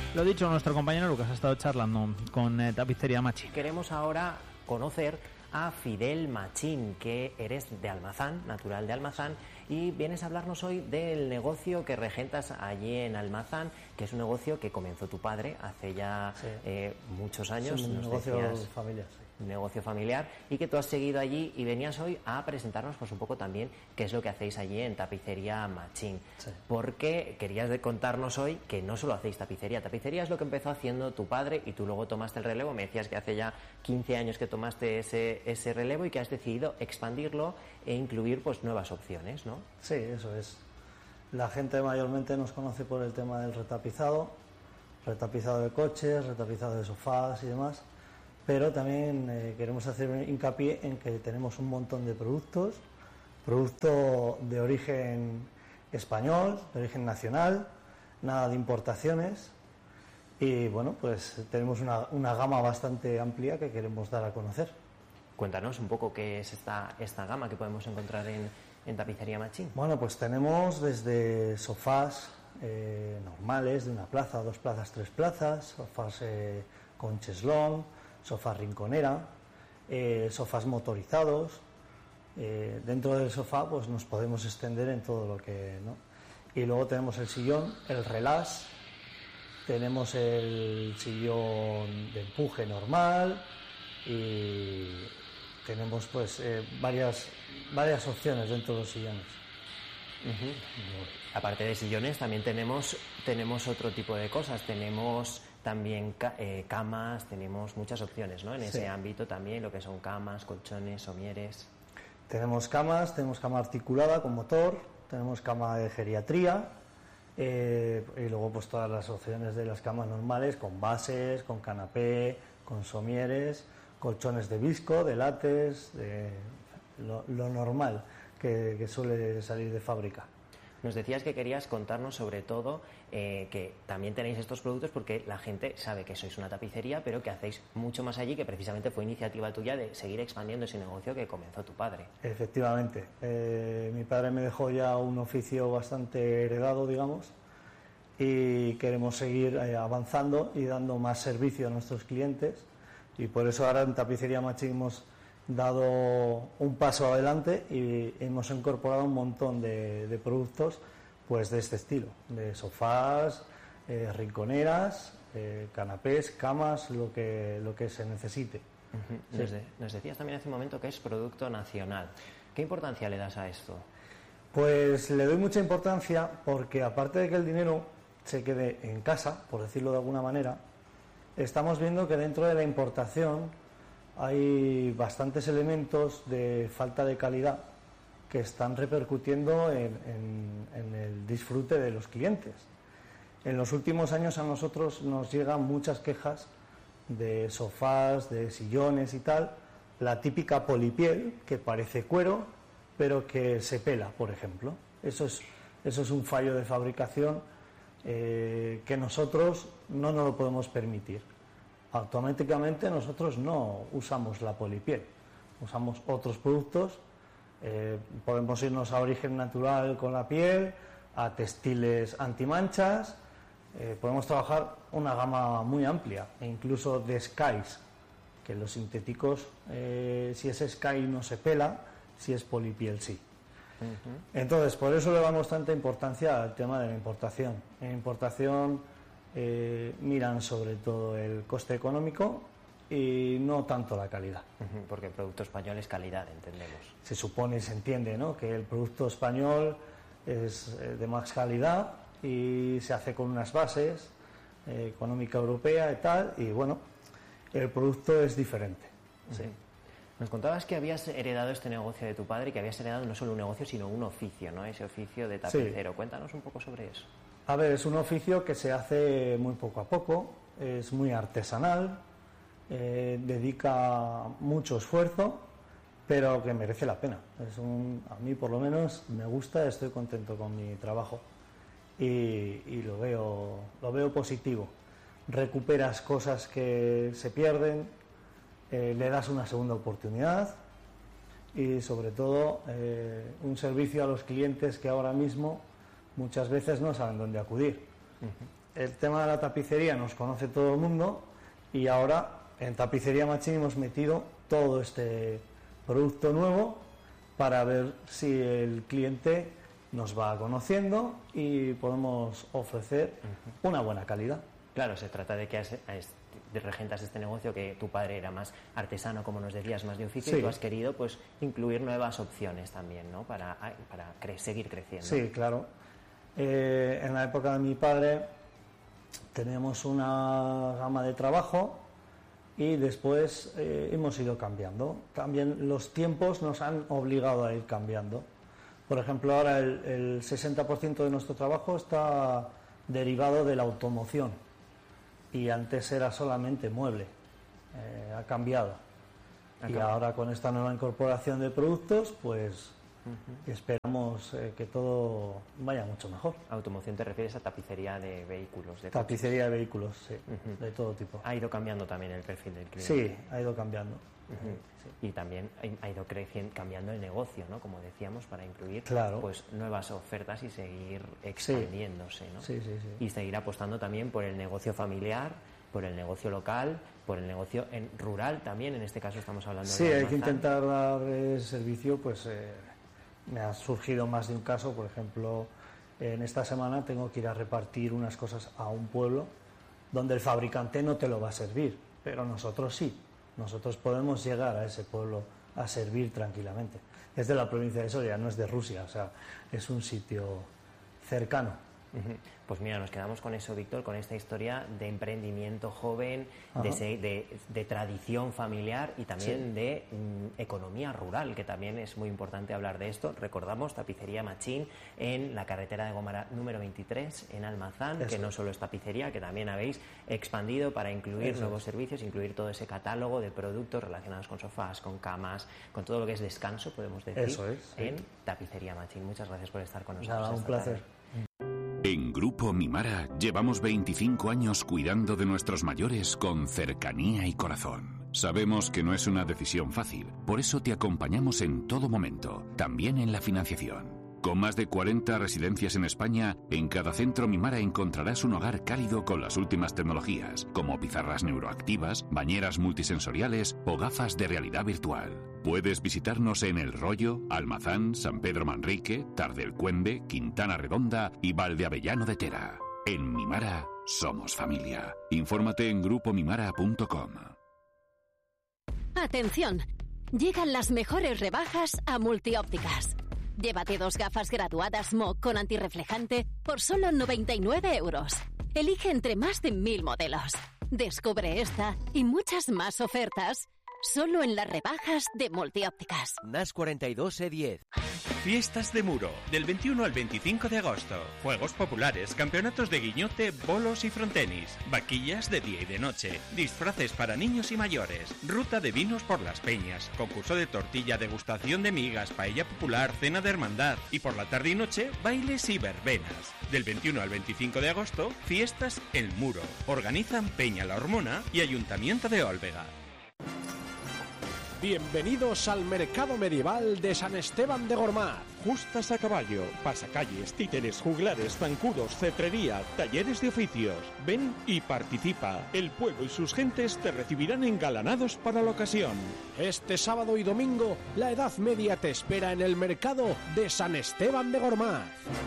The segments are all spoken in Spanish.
Lo dicho, nuestro compañero Lucas ha estado charlando con Tapicería Machín. Queremos ahora conocer a Fidel Machín, que eres de Almazán, natural de Almazán, y vienes a hablarnos hoy del negocio que regentas allí en Almazán, que es un negocio que comenzó tu padre hace ya muchos años. Es un negocio familiar, sí. Negocio familiar, y que tú has seguido allí y venías hoy a presentarnos pues un poco también qué es lo que hacéis allí en Tapicería Machín. Sí. Porque querías contarnos hoy que no solo hacéis tapicería. Tapicería es lo que empezó haciendo tu padre y tú luego tomaste el relevo. Me decías que hace ya 15 años que tomaste ese relevo y que has decidido expandirlo e incluir pues nuevas opciones, ¿no? Sí, eso es. La gente mayormente nos conoce por el tema del retapizado de coches, retapizado de sofás y demás, pero también queremos hacer hincapié en que tenemos un montón de producto de origen español, de origen nacional, nada de importaciones, y bueno, pues tenemos una gama bastante amplia que queremos dar a conocer. Cuéntanos un poco qué es esta gama que podemos encontrar en Tapicería Machín. Bueno, pues tenemos desde sofás normales de una plaza, 2 plazas, 3 plazas, sofás con cheslón, sofás rinconera, sofás motorizados. Dentro del sofá pues nos podemos extender en todo lo que, ¿no? Y luego tenemos el sillón, el relax, tenemos el sillón de empuje normal y tenemos pues varias opciones dentro de los sillones. Aparte de sillones también tenemos otro tipo de cosas. Tenemos también camas, tenemos muchas opciones, ¿no? En ese ámbito también, lo que son camas, colchones, somieres. Tenemos cama articulada con motor, tenemos cama de geriatría, y luego pues todas las opciones de las camas normales, con bases, con canapé, con somieres, colchones de visco, de látex, de lo normal que suele salir de fábrica. Nos decías que querías contarnos sobre todo que también tenéis estos productos porque la gente sabe que sois una tapicería, pero que hacéis mucho más allí, que precisamente fue iniciativa tuya de seguir expandiendo ese negocio que comenzó tu padre. Efectivamente. Mi padre me dejó ya un oficio bastante heredado, digamos, y queremos seguir avanzando y dando más servicio a nuestros clientes, y por eso ahora en Tapicería Machín hemos dado un paso adelante y hemos incorporado un montón de productos pues de este estilo, de sofás, rinconeras, canapés, camas, lo que se necesite. Sí. Nos decías también hace un momento que es producto nacional. ¿Qué importancia le das a esto? Pues le doy mucha importancia porque aparte de que el dinero se quede en casa, por decirlo de alguna manera, estamos viendo que dentro de la importación hay bastantes elementos de falta de calidad que están repercutiendo en el disfrute de los clientes. En los últimos años a nosotros nos llegan muchas quejas de sofás, de sillones y tal, la típica polipiel que parece cuero pero que se pela, por ejemplo. Eso es un fallo de fabricación que nosotros no nos lo podemos permitir. Automáticamente nosotros no usamos la polipiel, usamos otros productos, podemos irnos a origen natural con la piel, a textiles antimanchas, podemos trabajar una gama muy amplia, e incluso de skies, que los sintéticos, si es sky no se pela, si es polipiel sí. Entonces, por eso le damos tanta importancia al tema de la importación. En importación miran sobre todo el coste económico y no tanto la calidad. Porque el producto español es calidad, entendemos. Se supone y se entiende, ¿no?, que el producto español es de más calidad y se hace con unas bases económica europea y tal, y bueno, el producto es diferente. Sí. Nos contabas que habías heredado este negocio de tu padre y que habías heredado no solo un negocio, sino un oficio, ¿no? Ese oficio de tapicero. Sí. Cuéntanos un poco sobre eso. A ver, es un oficio que se hace muy poco a poco, es muy artesanal, dedica mucho esfuerzo, pero que merece la pena. A mí por lo menos me gusta, estoy contento con mi trabajo y lo veo positivo. Recuperas cosas que se pierden, le das una segunda oportunidad y sobre todo un servicio a los clientes que ahora mismo muchas veces no saben dónde acudir. El tema de la tapicería nos conoce todo el mundo y ahora en Tapicería Machín hemos metido todo este producto nuevo para ver si el cliente nos va conociendo y podemos ofrecer una buena calidad. Claro, se trata de que regentas este negocio, que tu padre era más artesano, como nos decías, más de oficio, y tú has querido pues incluir nuevas opciones también, ¿no? Para seguir creciendo. Sí, claro. En la época de mi padre teníamos una gama de trabajo y después hemos ido cambiando. También los tiempos nos han obligado a ir cambiando. Por ejemplo, ahora el 60% de nuestro trabajo está derivado de la automoción y antes era solamente mueble. Ha cambiado. Y ahora con esta nueva incorporación de productos, pues esperamos que todo vaya mucho mejor. Automoción, te refieres a tapicería de vehículos. Tapicería de vehículos, sí, de todo tipo. Ha ido cambiando también el perfil del cliente. Sí, ha ido cambiando. Sí. Y también ha ido cambiando el negocio, ¿no? Como decíamos, para incluir pues nuevas ofertas y seguir expandiéndose, ¿no? Sí. Y seguir apostando también por el negocio familiar, por el negocio local, por el negocio rural también. En este caso estamos hablando de Sí, hay que intentar dar servicio, pues me ha surgido más de un caso. Por ejemplo, en esta semana tengo que ir a repartir unas cosas a un pueblo donde el fabricante no te lo va a servir, pero nosotros sí. Nosotros podemos llegar a ese pueblo a servir tranquilamente. Es de la provincia de Soria, no es de Rusia, o sea, es un sitio cercano. Pues mira, nos quedamos con eso, Víctor, con esta historia de emprendimiento joven, de tradición familiar y también de economía rural, que también es muy importante hablar de esto. Recordamos, Tapicería Machín en la carretera de Gómara número 23 en Almazán, que no solo es tapicería, que también habéis expandido para incluir nuevos servicios, incluir todo ese catálogo de productos relacionados con sofás, con camas, con todo lo que es descanso, podemos decir, en Tapicería Machín. Muchas gracias por estar con nosotros. Nada, un placer. En Grupo Mimara llevamos 25 años cuidando de nuestros mayores con cercanía y corazón. Sabemos que no es una decisión fácil, por eso te acompañamos en todo momento, también en la financiación. Con más de 40 residencias en España, en cada centro Mimara encontrarás un hogar cálido con las últimas tecnologías, como pizarras neuroactivas, bañeras multisensoriales o gafas de realidad virtual. Puedes visitarnos en El Rollo, Almazán, San Pedro Manrique, Tardelcuende, Quintana Redonda y Valdeavellano de Tera. En Mimara somos familia. Infórmate en grupomimara.com. Atención, llegan las mejores rebajas a Multiópticas. Llévate 2 gafas graduadas MOC con antirreflejante por solo 99 €. Elige entre más de 1000 modelos. Descubre esta y muchas más ofertas solo en las rebajas de Multiópticas. NAS 42 E10. Fiestas de Muro, del 21 al 25 de agosto. Juegos populares, campeonatos de guiñote, bolos y frontenis. Vaquillas de día y de noche. Disfraces para niños y mayores. Ruta de vinos por las peñas. Concurso de tortilla, degustación de migas, paella popular, cena de hermandad. Y por la tarde y noche, bailes y verbenas. Del 21 al 25 de agosto, fiestas El Muro. Organizan Peña La Hormona y Ayuntamiento de Olvega. Bienvenidos al Mercado Medieval de San Esteban de Gormaz. Justas a caballo, pasacalles, títeres, juglares, zancudos, cetrería, talleres de oficios. Ven y participa. El pueblo y sus gentes te recibirán engalanados para la ocasión. Este sábado y domingo, la Edad Media te espera en el Mercado de San Esteban de Gormaz.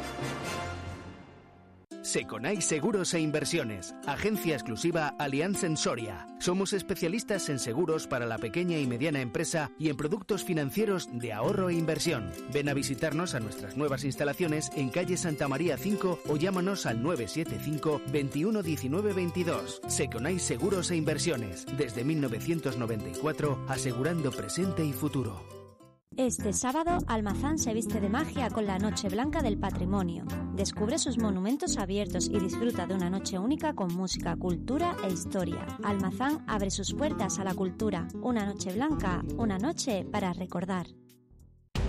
Seconai Seguros e Inversiones, agencia exclusiva Allianz en Soria. Somos especialistas en seguros para la pequeña y mediana empresa y en productos financieros de ahorro e inversión. Ven a visitarnos a nuestras nuevas instalaciones en calle Santa María 5 o llámanos al 975 21 19 22. Seconai Seguros e Inversiones, desde 1994, asegurando presente y futuro. Este sábado, Almazán se viste de magia con la Noche Blanca del Patrimonio. Descubre sus monumentos abiertos y disfruta de una noche única con música, cultura e historia. Almazán abre sus puertas a la cultura. Una noche blanca, una noche para recordar.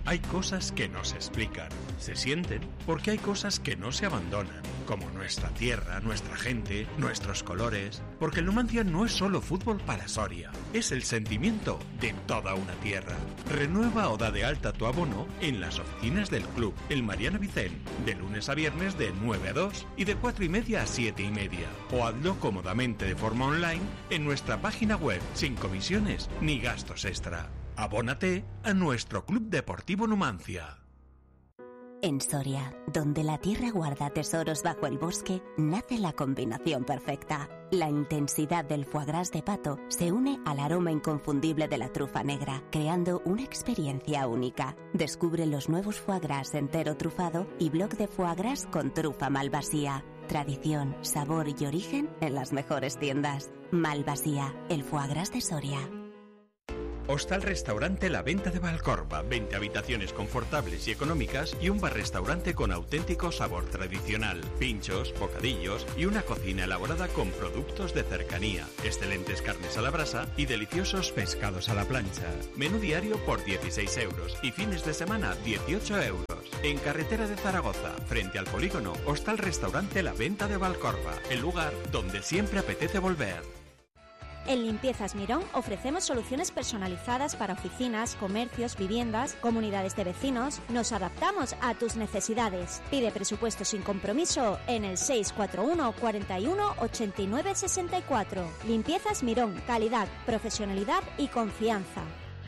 Hay cosas que no se explican, se sienten, porque hay cosas que no se abandonan, como nuestra tierra, nuestra gente, nuestros colores, porque el Numancia no es solo fútbol para Soria, es el sentimiento de toda una tierra. Renueva o da de alta tu abono en las oficinas del club, el Mariano Vicent, de lunes a viernes de 9 a 2 y de 4:30 a 7:30, o hazlo cómodamente de forma online en nuestra página web, sin comisiones ni gastos extra. Abónate a nuestro Club Deportivo Numancia. En Soria, donde la tierra guarda tesoros bajo el bosque, nace la combinación perfecta. La intensidad del foie gras de pato se une al aroma inconfundible de la trufa negra, creando una experiencia única. Descubre los nuevos foie gras entero trufado y bloc de foie gras con trufa Malvasía. Tradición, sabor y origen en las mejores tiendas. Malvasía, el foie gras de Soria. Hostal Restaurante La Venta de Valcorba, 20 habitaciones confortables y económicas y un bar-restaurante con auténtico sabor tradicional, pinchos, bocadillos y una cocina elaborada con productos de cercanía, excelentes carnes a la brasa y deliciosos pescados a la plancha. Menú diario por 16 euros y fines de semana 18 euros. En carretera de Zaragoza, frente al polígono, Hostal Restaurante La Venta de Valcorba, el lugar donde siempre apetece volver. En Limpiezas Mirón ofrecemos soluciones personalizadas para oficinas, comercios, viviendas, comunidades de vecinos. Nos adaptamos a tus necesidades. Pide presupuesto sin compromiso en el 641 41 89 64. Limpiezas Mirón, calidad, profesionalidad y confianza.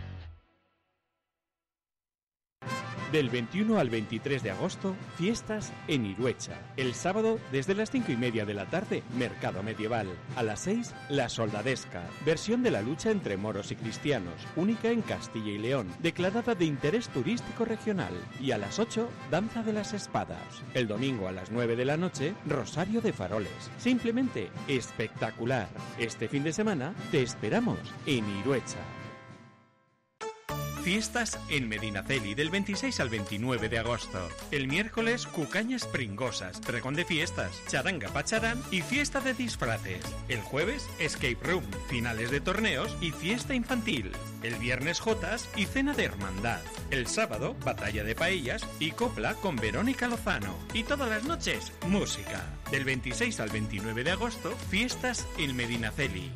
Del 21 al 23 de agosto, fiestas en Iruecha. El sábado, desde las 5:30 de la tarde, Mercado Medieval. A las 6, La Soldadesca, versión de la lucha entre moros y cristianos, única en Castilla y León, declarada de interés turístico regional. Y a las 8, Danza de las Espadas. El domingo a las 9 de la noche, Rosario de Faroles. Simplemente espectacular. Este fin de semana, te esperamos en Iruecha. Fiestas en Medinaceli del 26 al 29 de agosto. El miércoles, Cucañas Pringosas, pregón de fiestas, charanga pacharán y fiesta de disfraces. El jueves, Escape Room, finales de torneos y fiesta infantil. El viernes, Jotas y cena de hermandad. El sábado, batalla de paellas y copla con Verónica Lozano. Y todas las noches, música. Del 26 al 29 de agosto, fiestas en Medinaceli.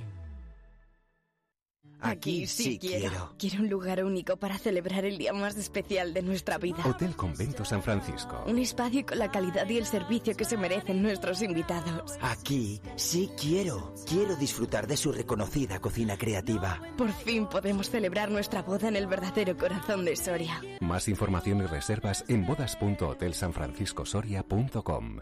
Aquí sí quiero. Quiero un lugar único para celebrar el día más especial de nuestra vida. Hotel Convento San Francisco. Un espacio con la calidad y el servicio que se merecen nuestros invitados. Aquí sí quiero. Quiero disfrutar de su reconocida cocina creativa. Por fin podemos celebrar nuestra boda en el verdadero corazón de Soria. Más información y reservas en bodas.hotelsanfranciscosoria.com.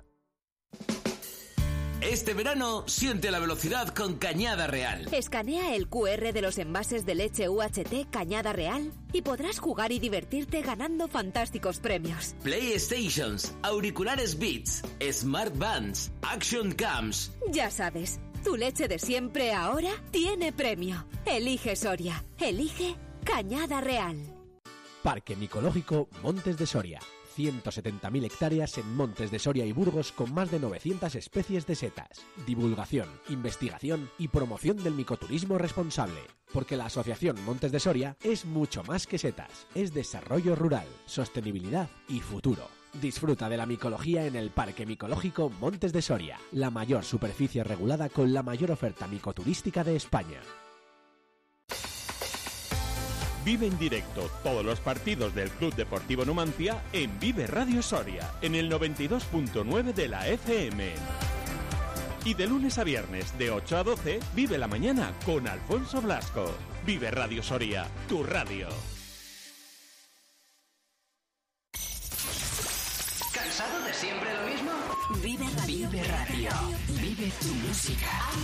Este verano, siente la velocidad con Cañada Real. Escanea el QR de los envases de leche UHT Cañada Real y podrás jugar y divertirte ganando fantásticos premios. PlayStations, auriculares Beats, Smart Bands, Action Cams. Ya sabes, tu leche de siempre ahora tiene premio. Elige Soria. Elige Cañada Real. Parque Micológico Montes de Soria. 170.000 hectáreas en Montes de Soria y Burgos con más de 900 especies de setas. Divulgación, investigación y promoción del micoturismo responsable. Porque la Asociación Montes de Soria es mucho más que setas. Es desarrollo rural, sostenibilidad y futuro. Disfruta de la micología en el Parque Micológico Montes de Soria, la mayor superficie regulada con la mayor oferta micoturística de España. Vive en directo todos los partidos del Club Deportivo Numancia en Vive Radio Soria, en el 92.9 de la FM. Y de lunes a viernes, de 8 a 12, vive la mañana con Alfonso Blasco. Vive Radio Soria, tu radio. ¿Cansado de siempre lo mismo? Vive Radio. Vive Radio. Vive tu música.